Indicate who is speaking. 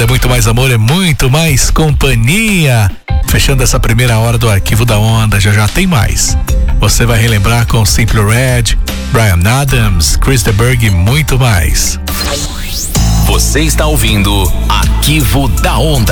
Speaker 1: vida é muito mais amor, é muito mais companhia. Fechando essa primeira hora do Arquivo da Onda, já tem mais. Você vai relembrar com Simple Red, Bryan Adams, Chris de Burgh e muito mais.
Speaker 2: Você está ouvindo Arquivo da Onda.